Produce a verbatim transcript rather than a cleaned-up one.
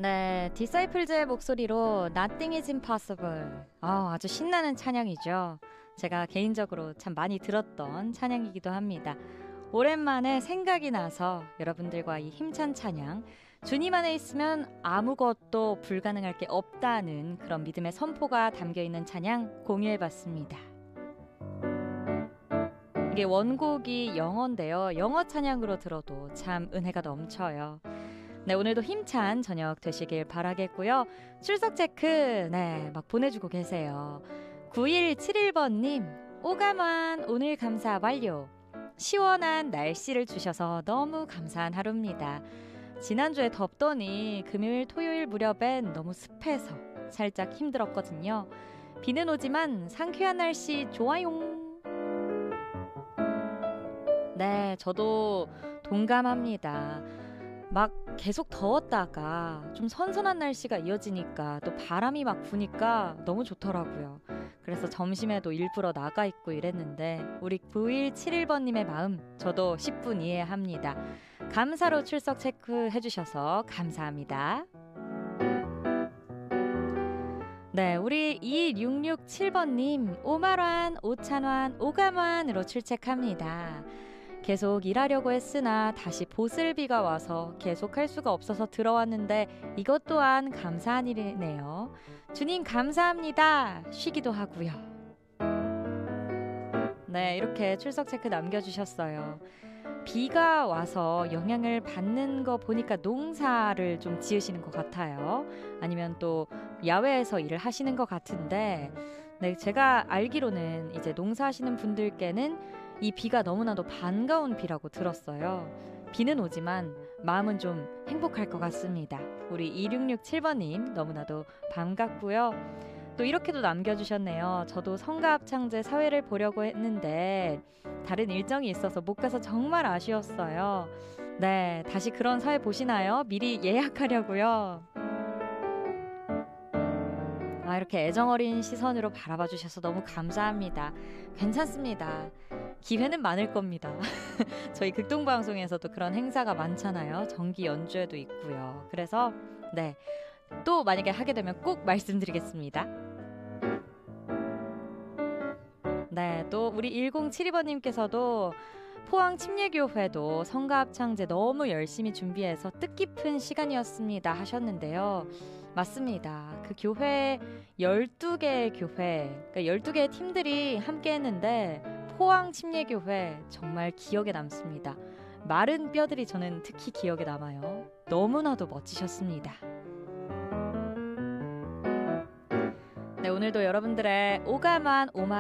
네, 디사이플즈의 목소리로 Nothing is impossible. 아, 아주 신나는 찬양이죠. 제가 개인적으로 참 많이 들었던 찬양이기도 합니다. 오랜만에 생각이 나서 여러분들과 이 힘찬 찬양, 주님 안에 있으면 아무것도 불가능할 게 없다는 그런 믿음의 선포가 담겨있는 찬양 공유해봤습니다. 이게 원곡이 영어인데요. 영어 찬양으로 들어도 참 은혜가 넘쳐요. 네, 오늘도 힘찬 저녁 되시길 바라겠고요. 출석 체크 네, 막 보내주고 계세요. 구일칠일 번님, 오감완 오늘 감사 완료. 시원한 날씨를 주셔서 너무 감사한 하루입니다. 지난주에 덥더니 금요일 토요일 무렵엔 너무 습해서 살짝 힘들었거든요. 비는 오지만 상쾌한 날씨 좋아요. 네, 저도 동감합니다. 막 계속 더웠다가 좀 선선한 날씨가 이어지니까 또 바람이 막 부니까 너무 좋더라고요. 그래서 점심에도 일부러 나가 있고 이랬는데 우리 구일칠일 번님의 마음 저도 십 분 이해합니다. 감사로 출석 체크해 주셔서 감사합니다. 네, 우리 이육육칠 번님 오만원, 오천원, 오감원으로 출첵합니다. 계속 일하려고 했으나 다시 보슬비가 와서 계속 할 수가 없어서 들어왔는데 이것 또한 감사한 일이네요. 주님 감사합니다. 쉬기도 하고요. 네, 이렇게 출석 체크 남겨주셨어요. 비가 와서 영향을 받는 거 보니까 농사를 좀 지으시는 것 같아요. 아니면 또 야외에서 일을 하시는 것 같은데, 네, 제가 알기로는 이제 농사하시는 분들께는 이 비가 너무나도 반가운 비라고 들었어요. 비는 오지만 마음은 좀 행복할 것 같습니다. 우리 이육육칠 번님 너무나도 반갑고요. 또 이렇게도 남겨주셨네요. 저도 성가합창제 사회를 보려고 했는데 다른 일정이 있어서 못 가서 정말 아쉬웠어요. 네, 다시 그런 사회 보시나요? 미리 예약하려고요. 아, 이렇게 애정어린 시선으로 바라봐 주셔서 너무 감사합니다. 괜찮습니다. 기회는 많을 겁니다. 저희 극동방송에서도 그런 행사가 많잖아요. 정기 연주회도 있고요. 그래서 네, 또 만약에 하게 되면 꼭 말씀드리겠습니다. 네, 또 우리 일공칠이 번님께서도 포항 침례교회도 성가합창제 너무 열심히 준비해서 뜻깊은 시간이었습니다 하셨는데요. 맞습니다. 그 교회 열두 개의 교회, 그러니까 열두 개의 팀들이 함께 했는데 포항 침례교회 정말 기억에 남습니다. 마른 뼈들이 저는 특히 기억에 남아요. 너무나도 멋지셨습니다. 네, 오늘도 여러분들의 오감한 오만